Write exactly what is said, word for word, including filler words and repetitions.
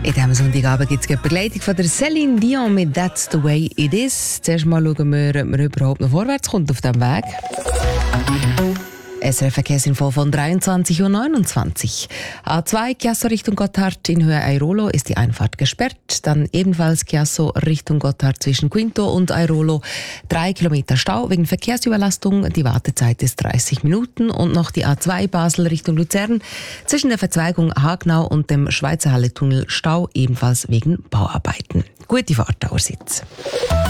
In diesem Sonntagabend gibt es die Begleitung von der Céline Dion mit «That's the way it is». Zuerst mal schauen wir, ob man überhaupt noch vorwärts kommt auf diesem Weg. S R F-Verkehrsinfo von dreiundzwanzig Uhr neunundzwanzig. A zwei Chiasso Richtung Gotthard in Höhe Airolo ist die Einfahrt gesperrt. Dann ebenfalls Chiasso Richtung Gotthard zwischen Quinto und Airolo. Drei Kilometer Stau wegen Verkehrsüberlastung. Die Wartezeit ist dreißig Minuten. Und noch die A zwei Basel Richtung Luzern. Zwischen der Verzweigung Hagnau und dem Schweizer Halle-Tunnel Stau, ebenfalls wegen Bauarbeiten. Gute Fahrt allerseits.